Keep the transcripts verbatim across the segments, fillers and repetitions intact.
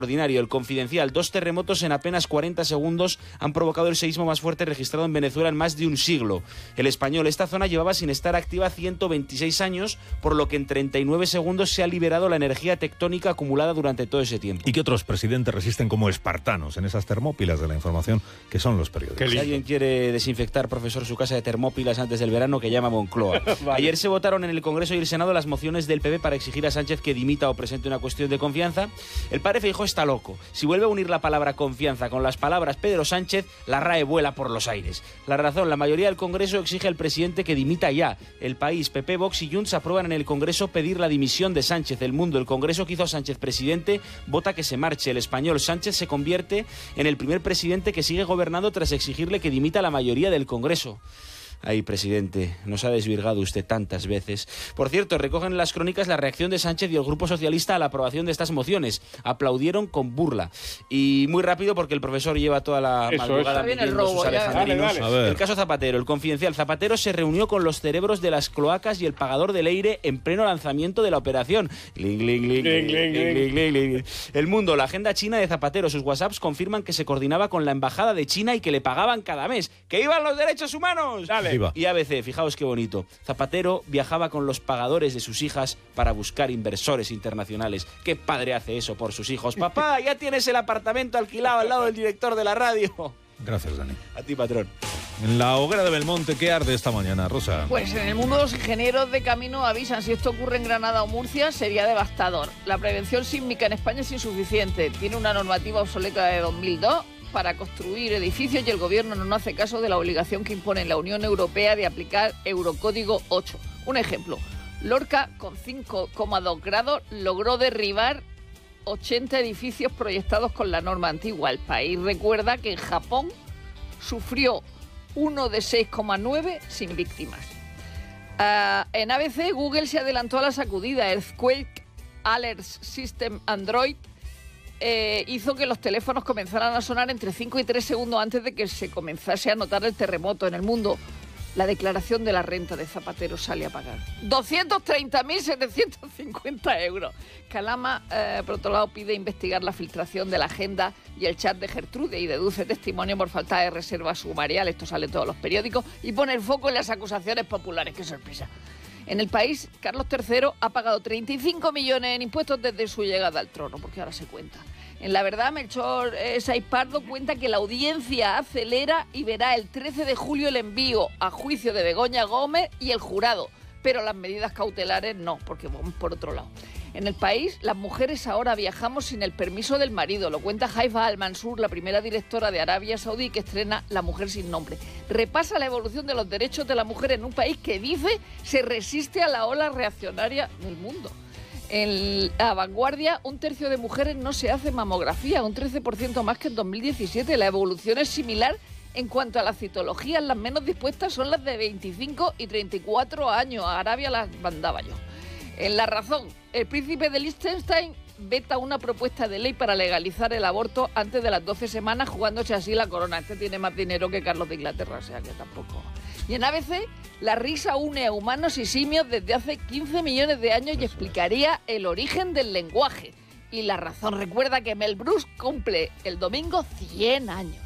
Ordinario, El Confidencial. Dos terremotos en apenas cuarenta segundos han provocado el seísmo más fuerte registrado en Venezuela en más de un siglo. El Español. Esta zona llevaba sin estar activa ciento veintiséis años, por lo que en treinta y nueve segundos se ha liberado la energía tectónica acumulada durante todo ese tiempo. ¿Y qué otros presidentes resisten como espartanos en esas termópilas de la información que son los periódicos? Si alguien quiere desinfectar, profesor, su casa de Termópilas antes del verano, que llama a Moncloa. Vale. Ayer se votaron en el Congreso y el Senado las mociones del P P para exigir a Sánchez que dimita o presente una cuestión de confianza. El padre Feijóo está loco. Si vuelve a unir la palabra confianza con las palabras Pedro Sánchez, la R A E vuela por los aires. La razón, la mayoría del Congreso exige al presidente que dimita ya. El País, P P, Vox y Junts aprueban en el Congreso pedir la dimisión de Sánchez. El Mundo, el Congreso que hizo a Sánchez presidente, vota que se marche. El Español, Sánchez se convierte en el primer presidente que sigue gobernando tras exigirle que dimita a la mayoría del Congreso. Ay, presidente, nos ha desvirgado usted tantas veces. Por cierto, recogen en las crónicas la reacción de Sánchez y el Grupo Socialista a la aprobación de estas mociones. Aplaudieron con burla. Y muy rápido, porque el profesor lleva toda la Eso madrugada metiendo sus alejandrinos. El caso Zapatero, El Confidencial. Zapatero se reunió con los cerebros de las cloacas y el pagador del Eire en pleno lanzamiento de la operación. Ling, ling, ling, ling, ling, ling, ling, ling. El Mundo, la agenda china de Zapatero. Sus WhatsApps confirman que se coordinaba con la embajada de China y que le pagaban cada mes. ¡Que iban los derechos humanos! Dale. Y A B C, fijaos qué bonito. Zapatero viajaba con los pagadores de sus hijas para buscar inversores internacionales. ¿Qué padre hace eso por sus hijos? Papá, ya tienes el apartamento alquilado al lado del director de la radio. Gracias, Dani. A ti, patrón. En la hoguera de Belmonte, ¿qué arde esta mañana, Rosa? Pues en el mundo los ingenieros de camino avisan, si esto ocurre en Granada o Murcia sería devastador. La prevención sísmica en España es insuficiente. Tiene una normativa obsoleta de dos mil dos para construir edificios y el gobierno no hace caso de la obligación que impone la Unión Europea de aplicar Eurocódigo ocho. Un ejemplo, Lorca, con cinco coma dos grados, logró derribar ochenta edificios proyectados con la norma antigua. El país recuerda que en Japón sufrió uno de seis coma nueve sin víctimas. Uh, en A B C, Google se adelantó a la sacudida. Earthquake Alert System Android Eh, hizo que los teléfonos comenzaran a sonar entre cinco y tres segundos antes de que se comenzase a notar el terremoto en el mundo. La declaración de la renta de Zapatero sale a pagar doscientos treinta mil setecientos cincuenta euros. Calama, eh, por otro lado, pide investigar la filtración de la agenda y el chat de Gertrude y deduce testimonio por falta de reserva sumarial. Esto sale en todos los periódicos y pone el foco en las acusaciones populares. ¡Qué sorpresa! En el país, Carlos tercero ha pagado treinta y cinco millones en impuestos desde su llegada al trono, porque ahora se cuenta. En La Verdad, Melchor eh, Saiz Pardo cuenta que la audiencia acelera y verá el trece de julio el envío a juicio de Begoña Gómez y el jurado, pero las medidas cautelares no, porque vamos por otro lado. En el país, las mujeres ahora viajamos sin el permiso del marido. Lo cuenta Haifa Al-Mansur, la primera directora de Arabia Saudí, que estrena La mujer sin nombre. Repasa la evolución de los derechos de la mujer en un país que dice se resiste a la ola reaccionaria del mundo. En La Vanguardia, un tercio de mujeres no se hace mamografía, un trece por ciento más que en dos mil diecisiete. La evolución es similar en cuanto a las citologías. Las menos dispuestas son las de veinticinco y treinta y cuatro años. A Arabia las mandaba yo. En La Razón, el príncipe de Liechtenstein veta una propuesta de ley para legalizar el aborto antes de las doce semanas, jugándose así la corona. Este tiene más dinero que Carlos de Inglaterra, o sea que tampoco. Y en A B C, la risa une a humanos y simios desde hace quince millones de años y explicaría el origen del lenguaje. Y La Razón recuerda que Mel Brooks cumple el domingo cien años.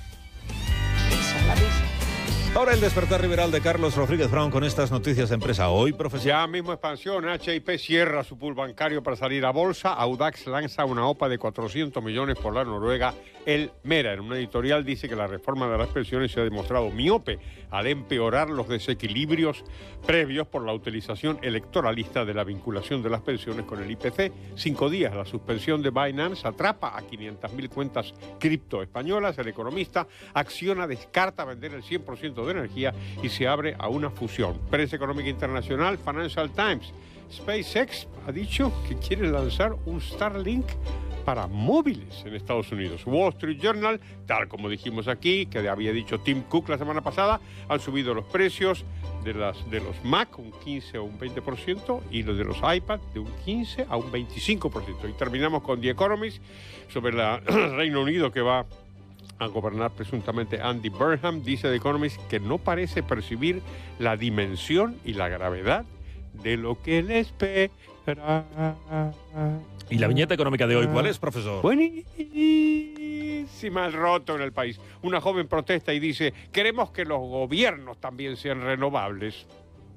Esa es la risa. Ahora el despertar liberal de Carlos Rodríguez Brown con estas noticias de empresa. Hoy, profesor. Ya mismo expansión. H I P cierra su pool bancario para salir a bolsa. Audax lanza una OPA de cuatrocientos millones por la Noruega. El Mera, en una editorial, dice que la reforma de las pensiones se ha demostrado miope al empeorar los desequilibrios previos por la utilización electoralista de la vinculación de las pensiones con el I P C. Cinco días. La suspensión de Binance atrapa a quinientas mil cuentas cripto españolas. El Economista, Acciona descarta vender el cien por ciento de energía y se abre a una fusión. Prensa Económica Internacional, Financial Times. SpaceX ha dicho que quiere lanzar un Starlink para móviles en Estados Unidos. Wall Street Journal, tal como dijimos aquí, que había dicho Tim Cook la semana pasada, han subido los precios de, las, de los Mac un quince o un veinte por ciento y los de los iPad de un quince a un veinticinco por ciento. Y terminamos con The Economist sobre la, el Reino Unido que va a gobernar presuntamente Andy Burnham. Dice The Economist que no parece percibir la dimensión y la gravedad de lo que le espera. ¿Y la viñeta económica de hoy cuál es, profesor? Buenísima, el roto en el país. Una joven protesta y dice, queremos que los gobiernos también sean renovables.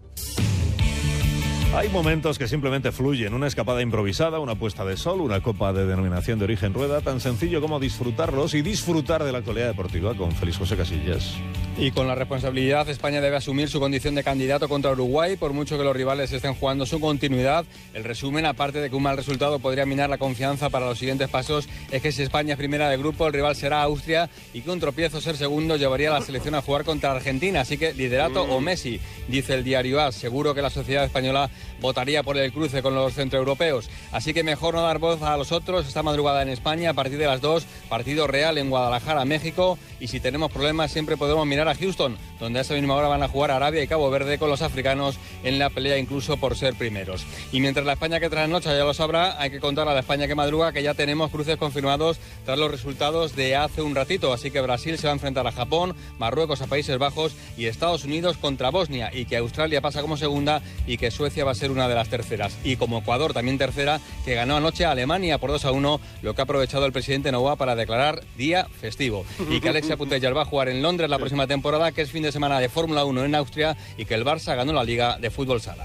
Hay momentos que simplemente fluyen, una escapada improvisada, una puesta de sol, una copa de denominación de origen rueda, tan sencillo como disfrutarlos y disfrutar de la actualidad deportiva con Félix José Casillas. Y con la responsabilidad, España debe asumir su condición de candidato contra Uruguay, por mucho que los rivales estén jugando su continuidad. El resumen, aparte de que un mal resultado podría minar la confianza para los siguientes pasos, es que si España es primera de grupo, el rival será Austria y que un tropiezo ser segundo llevaría a la selección a jugar contra Argentina. Así que liderato mm. o Messi, dice el diario A S. Seguro que la sociedad española votaría por el cruce con los centroeuropeos. Así que mejor no dar voz a los otros. Esta madrugada en España, a partir de las dos, partido real en Guadalajara, México. Y si tenemos problemas, siempre podemos mirar a Houston, donde a esa misma hora van a jugar Arabia y Cabo Verde con los africanos en la pelea incluso por ser primeros. Y mientras la España que trasnocha ya lo sabrá, hay que contar a la España que madruga que ya tenemos cruces confirmados tras los resultados de hace un ratito. Así que Brasil se va a enfrentar a Japón, Marruecos a Países Bajos y Estados Unidos contra Bosnia, y que Australia pasa como segunda y que Suecia va a ser una de las terceras. Y como Ecuador también tercera, que ganó anoche a Alemania por dos a uno, lo que ha aprovechado el presidente Noboa para declarar día festivo. Y que Alexia Putellas va a jugar en Londres la próxima temporada, que es fin de semana de Fórmula uno en Austria, y que el Barça ganó la Liga de Fútbol Sala.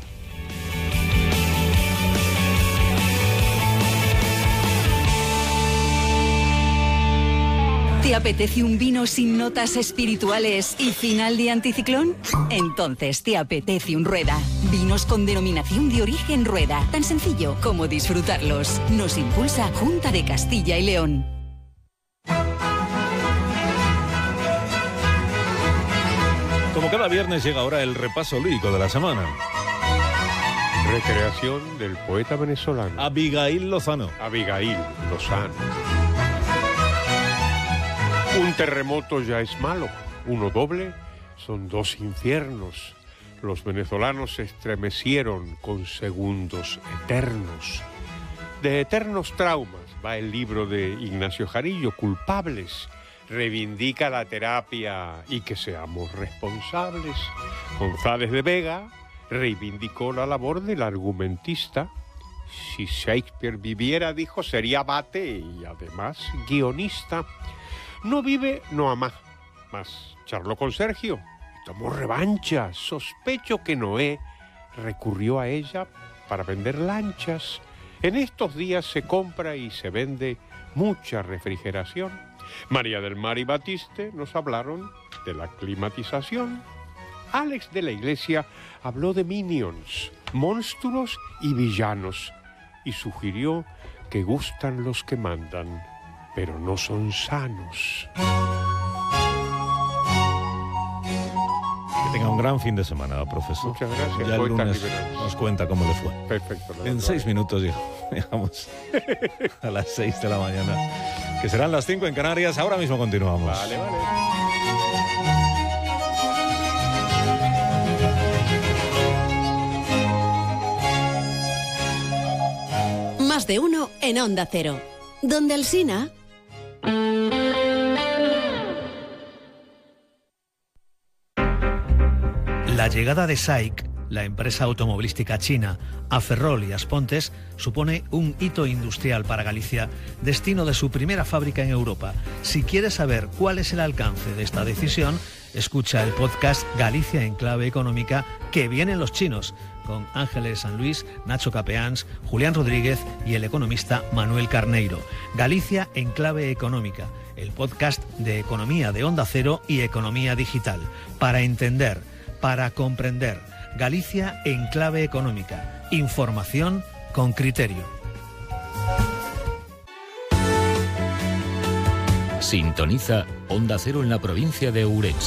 ¿Te apetece un vino sin notas espirituales y final de anticiclón? Entonces te apetece un Rueda. Vinos con denominación de origen Rueda. Tan sencillo como disfrutarlos. Nos impulsa Junta de Castilla y León. Como cada viernes llega ahora el repaso lírico de la semana. Recreación del poeta venezolano Abigail Lozano. Abigail Lozano. Un terremoto ya es malo, uno doble son dos infiernos. Los venezolanos se estremecieron con segundos eternos. De eternos traumas va el libro de Ignacio Jarillo, Culpables. Reivindica la terapia y que seamos responsables. González de Vega reivindicó la labor del argumentista. Si Shakespeare viviera, dijo, sería abate y además guionista. No vive, no ama. Más charló con Sergio y tomó revancha. Sospecho que Noé recurrió a ella para vender lanchas. En estos días se compra y se vende mucha refrigeración. María del Mar y Batiste nos hablaron de la climatización. Alex de la Iglesia habló de minions, monstruos y villanos, y sugirió que gustan los que mandan, pero no son sanos. Que tenga un gran fin de semana, profesor. Muchas gracias. Ya el lunes nos cuenta cómo le fue. Perfecto. En seis minutos llegamos a las seis de la mañana, que serán las cinco en Canarias. Ahora mismo continuamos. Vale, vale. Más de uno en Onda Cero. Donde Alsina. La llegada de S A I C, la empresa automovilística china, a Ferrol y Aspontes, supone un hito industrial para Galicia, destino de su primera fábrica en Europa. Si quieres saber cuál es el alcance de esta decisión, escucha el podcast Galicia en Clave Económica, que vienen los chinos, con Ángeles San Luis, Nacho Capeans, Julián Rodríguez y el economista Manuel Carneiro. Galicia en Clave Económica, el podcast de economía de Onda Cero y economía digital. Para entender, para comprender. Galicia en Clave Económica. Información con criterio. Sintoniza Onda Cero en la provincia de Ourense.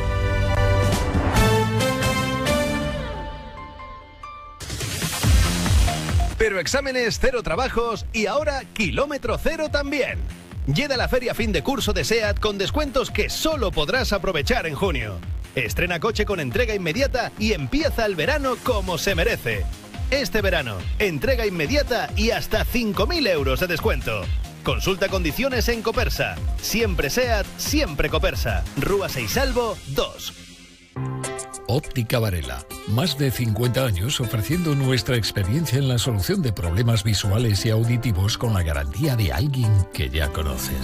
Pero exámenes, cero trabajos y ahora kilómetro cero también. Llega la feria fin de curso de SEAT con descuentos que solo podrás aprovechar en junio. Estrena coche con entrega inmediata y empieza el verano como se merece. Este verano, entrega inmediata y hasta cinco mil euros de descuento. Consulta condiciones en Copersa. Siempre SEAT, siempre Copersa. Rúa Seisalvo dos. Óptica Varela. Más de cincuenta años ofreciendo nuestra experiencia en la solución de problemas visuales y auditivos con la garantía de alguien que ya conoces.